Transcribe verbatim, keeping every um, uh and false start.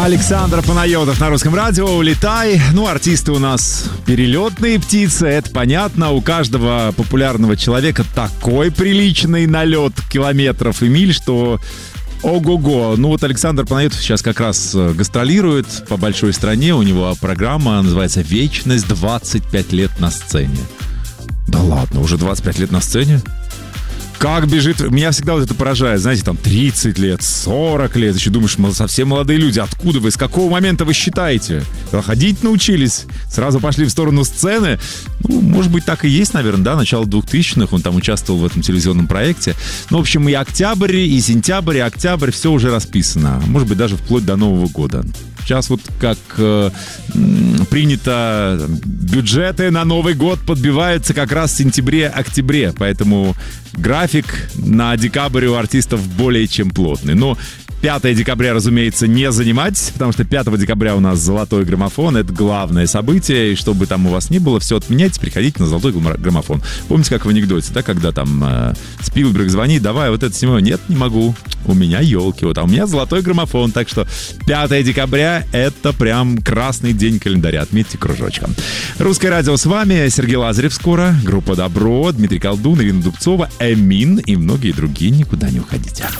Александр Панайотов на Русском радио. «Улетай». Ну, артисты у нас перелетные птицы, это понятно. У каждого популярного человека такой приличный налет километров и миль, что ого-го. Ну вот Александр Панайотов сейчас как раз гастролирует по большой стране. У него программа называется «Вечность. двадцать пять лет на сцене». Да ладно, уже двадцать пять лет на сцене? Как бежит... Меня всегда вот это поражает. Знаете, там тридцать лет, сорок лет. Еще думаешь, совсем молодые люди. Откуда вы? С какого момента вы считаете? Ходить научились? Сразу пошли в сторону сцены? Ну, может быть, так и есть, наверное, да? Начало двухтысячных. Он там участвовал в этом телевизионном проекте. Ну, в общем, и октябрь, и сентябрь, и октябрь. Все уже расписано. Может быть, даже вплоть до Нового года. Сейчас вот как э, принято, бюджеты на Новый год подбиваются как раз в сентябре-октябре, поэтому график на декабрь у артистов более чем плотный. Но пятого декабря, разумеется, не занимать, потому что пятого декабря у нас золотой граммофон, это главное событие, и чтобы там у вас ни было, все отменяйте, приходите на золотой граммофон. Помните, как в анекдоте, да, когда там э, Спилберг звонит, давай вот это снимаю, нет, не могу, у меня елки, вот, а у меня золотой граммофон, так что пятого декабря это прям красный день календаря, отметьте кружочком. Русское радио с вами, Сергей Лазарев скоро, группа Добро, Дмитрий Колдун, Ирина Дубцова, Эмин и многие другие, никуда не уходите.